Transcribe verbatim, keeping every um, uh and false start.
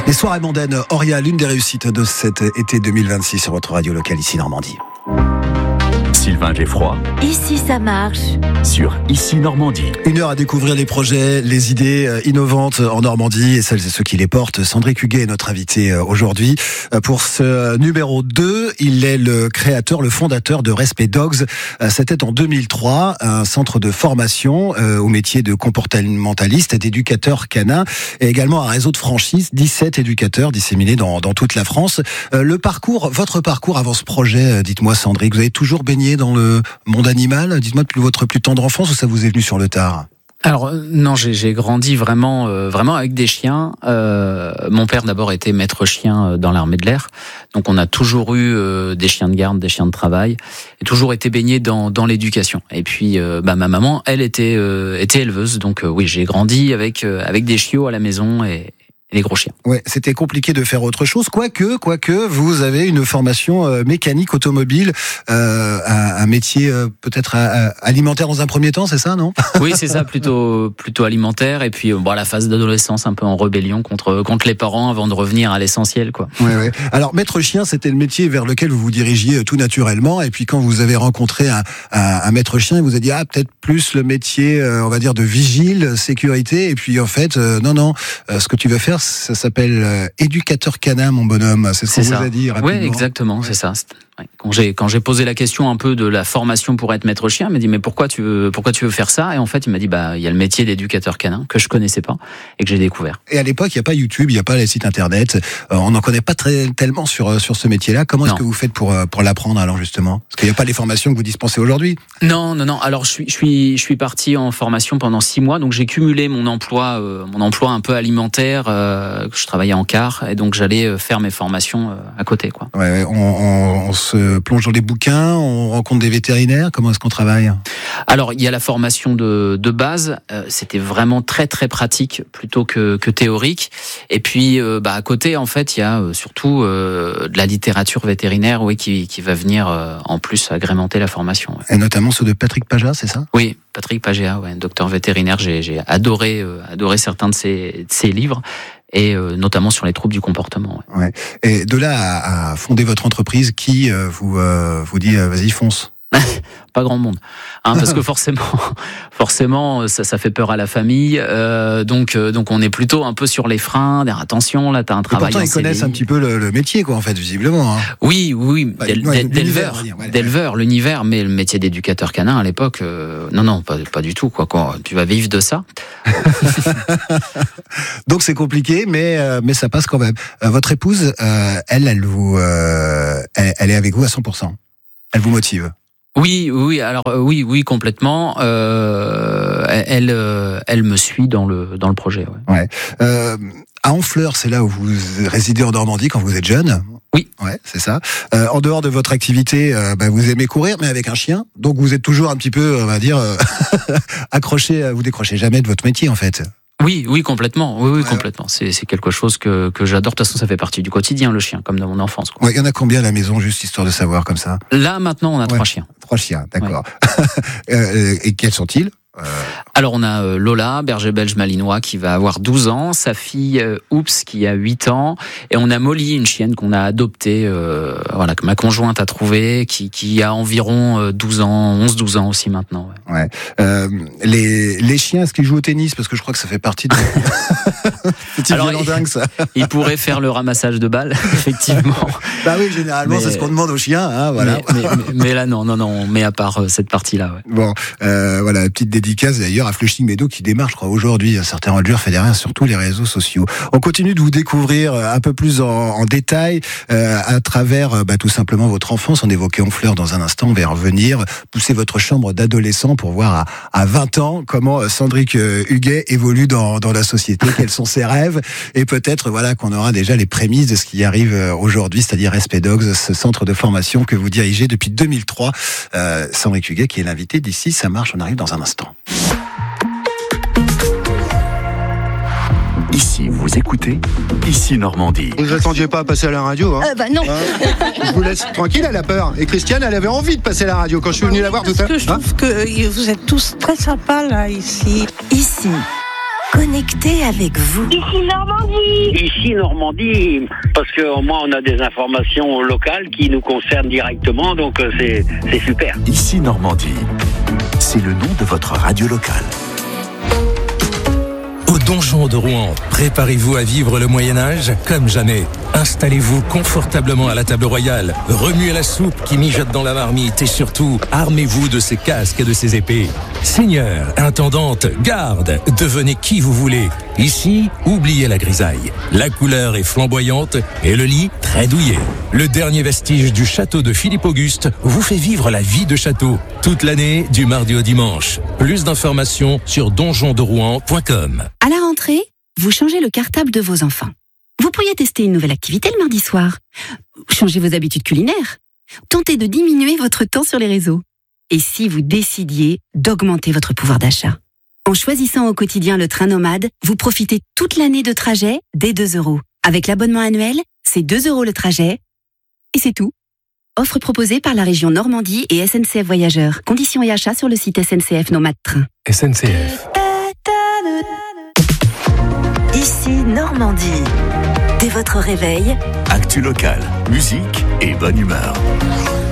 Les soirées mondaines Auria, l'une des réussites de cet été deux mille vingt-six sur votre radio locale ici Normandie. Sylvain Geffroy. Ici ça marche. Sur Ici Normandie. Une heure à découvrir les projets, les idées innovantes en Normandie et celles et ceux qui les portent. Cendric Huguet est notre invité aujourd'hui. Pour ce numéro deux, il est le créateur, le fondateur de Respect Dogs. C'était en deux mille trois, un centre de formation au métier de comportementaliste, d'éducateur canin et également un réseau de franchise, dix-sept éducateurs disséminés dans, dans toute la France. Le parcours, votre parcours avant ce projet, dites-moi Cendric, vous avez toujours baigné dans le monde animal? Dites-moi depuis votre plus tendre enfance ou ça vous est venu sur le tard? Alors non, j'ai, j'ai grandi vraiment, euh, vraiment avec des chiens. Euh, mon père d'abord était maître chien dans l'armée de l'air, donc on a toujours eu euh, des chiens de garde, des chiens de travail, et toujours été baigné dans, dans l'éducation. Et puis euh, bah, ma maman, elle était, euh, était éleveuse, donc euh, oui, j'ai grandi avec euh, avec des chiots à la maison et les gros chiens. Ouais, c'était compliqué de faire autre chose, quoique, quoique, vous avez une formation euh, mécanique automobile, euh, un, un métier euh, peut-être euh, alimentaire dans un premier temps, c'est ça, non? Oui, c'est ça, plutôt plutôt alimentaire, et puis bon, la phase d'adolescence un peu en rébellion contre contre les parents avant de revenir à l'essentiel, quoi. Ouais, ouais. Alors, maître chien, c'était le métier vers lequel vous vous dirigiez tout naturellement, et puis quand vous avez rencontré un, un, un maître chien, il vous a dit ah peut-être plus le métier, euh, on va dire de vigile, sécurité, et puis en fait euh, non non, euh, ce que tu veux faire ça s'appelle euh, éducateur canin, mon bonhomme. C'est ce qu'on vous a dit rapidement. Oui, exactement, ouais. C'est ça. C'est... Ouais. Quand j'ai quand j'ai posé la question un peu de la formation pour être maître chien, il m'a dit mais pourquoi tu veux pourquoi tu veux faire ça? Et en fait, il m'a dit bah il y a le métier d'éducateur canin que je connaissais pas et que j'ai découvert. Et à l'époque, il y a pas YouTube, il y a pas les sites internet. Euh, on n'en connaît pas très tellement sur sur ce métier-là. Comment est-ce non. que vous faites pour pour l'apprendre alors justement? Parce qu'il n'y a pas les formations que vous dispensez aujourd'hui. Non, non, non. Alors je suis je suis je suis parti en formation pendant six mois, donc j'ai cumulé mon emploi euh, mon emploi un peu alimentaire. Euh, je travaillais en car et donc j'allais faire mes formations euh, à côté, quoi. Ouais, ouais on, on, on se plonge dans les bouquins, on rencontre des vétérinaires. Comment est-ce qu'on travaille? Alors il y a la formation de de base. Euh, c'était vraiment très très pratique plutôt que que théorique. Et puis euh, bah à côté en fait il y a euh, surtout euh, de la littérature vétérinaire, oui, qui qui va venir euh, en plus agrémenter la formation. Ouais. Et notamment ceux de Patrick Paja, c'est ça? Oui, Patrick Pagéa, ouais, docteur vétérinaire. J'ai j'ai adoré euh, adoré certains de ses de ses livres. Et euh, notamment sur les troubles du comportement. Ouais. Ouais. Et de là à, à fonder votre entreprise, qui euh, vous euh, vous dit euh, vas-y fonce? Pas grand monde, hein, parce que forcément, forcément, ça, ça fait peur à la famille. Euh, donc, euh, donc, on est plutôt un peu sur les freins. Dire attention, là, t'as un travail. Et pourtant, ils connaissent un petit peu le, le métier, quoi, en fait, visiblement. Hein. Oui, oui, bah, d'el, ouais, d'éleveur, ouais, d'éleveur, ouais. L'univers, mais le métier d'éducateur canin à l'époque, euh, non, non, pas, pas du tout, quoi, quoi. Tu vas vivre de ça. Donc, c'est compliqué, mais euh, mais ça passe quand même. Euh, votre épouse, euh, elle, elle vous, euh, elle, elle est avec vous à cent pour cent. Elle vous motive. Oui, oui, alors euh, oui, oui, complètement. Euh, elle, euh, elle me suit dans le dans le projet. Ouais. Ouais. Euh, à Honfleur, c'est là où vous résidez en Normandie quand vous êtes jeune. Oui. Ouais, c'est ça. Euh, en dehors de votre activité, euh, bah, vous aimez courir, mais avec un chien. Donc vous êtes toujours un petit peu, on va dire, euh, accroché. Vous décrochez jamais de votre métier, en fait. Oui, oui, complètement. Oui, oui, ouais. complètement. C'est, c'est quelque chose que, que j'adore. De toute façon, ça fait partie du quotidien, le chien, comme dans mon enfance, quoi. Ouais, il y en a combien à la maison, juste histoire de savoir comme ça? Là, maintenant, on a ouais. trois chiens. Trois chiens, d'accord. Ouais. euh, et quels sont-ils? Euh... Alors on a euh, Lola, berger belge malinois, qui va avoir douze ans, sa fille euh, Oups qui a huit ans, et on a Molly, une chienne qu'on a adoptée, euh, voilà, que ma conjointe a trouvée, qui, qui a environ euh, douze ans, onze douze ans aussi maintenant. Ouais. ouais. Euh, les, les chiens, est-ce qu'ils jouent au tennis? Parce que je crois que ça fait partie de... Petit violon dingue, ça. Ils pourraient faire le ramassage de balles, effectivement. Bah oui, généralement, mais, c'est ce qu'on demande aux chiens, hein, voilà. Mais, mais, mais, mais là, non, non, non, on met à part euh, cette partie-là. Ouais. Bon, euh, voilà, petite dédicace d'ailleurs à Flushing Meadow qui démarre, je crois, aujourd'hui, certains rangers fédérés sur tous les réseaux sociaux. On continue de vous découvrir un peu plus en, en détail euh, à travers bah, tout simplement votre enfance. On évoquait Honfleur dans un instant, on va y revenir, pousser votre chambre d'adolescent pour voir à, à vingt ans comment Cendric Huguet évolue dans, dans la société, quels sont ses rêves, et peut-être voilà qu'on aura déjà les prémices de ce qui arrive aujourd'hui, c'est-à-dire Respect Dogs, ce centre de formation que vous dirigez depuis deux mille trois. Euh, Cendric Huguet qui est l'invité d'ici, ça marche, on arrive dans un instant. Ici, vous écoutez Ici Normandie. Vous attendiez pas à passer à la radio, hein? Euh, bah non. Hein, je vous laisse tranquille, elle a peur. Et Christiane, elle avait envie de passer à la radio quand je suis venu la voir tout à l'heure. Je trouve hein que vous êtes tous très sympas là, ici. Ici. connecté avec vous. Ici Normandie. Ici Normandie, parce qu'au moins on a des informations locales qui nous concernent directement, donc c'est, c'est super. Ici Normandie, c'est le nom de votre radio locale. Au Donjon de Rouen, préparez-vous à vivre le Moyen-Âge comme jamais. Installez-vous confortablement à la table royale, remuez la soupe qui mijote dans la marmite et surtout, armez-vous de ces casques et de ces épées. Seigneur, intendante, garde, devenez qui vous voulez. Ici, oubliez la grisaille. La couleur est flamboyante et le lit très douillet. Le dernier vestige du château de Philippe Auguste vous fait vivre la vie de château. Toute l'année, du mardi au dimanche. Plus d'informations sur donjon de rouen point com. À la rentrée, vous changez le cartable de vos enfants. Vous pourriez tester une nouvelle activité le mardi soir. Changez vos habitudes culinaires. Tentez de diminuer votre temps sur les réseaux. Et si vous décidiez d'augmenter votre pouvoir d'achat? En choisissant au quotidien le train nomade, vous profitez toute l'année de trajet dès deux euros. Avec l'abonnement annuel, c'est deux euros le trajet. Et c'est tout. Offre proposée par la région Normandie et S N C F Voyageurs. Conditions et achats sur le site S N C F Nomade Train. S N C F. Ici Normandie. Dès votre réveil, Actu locale, musique et bonne humeur.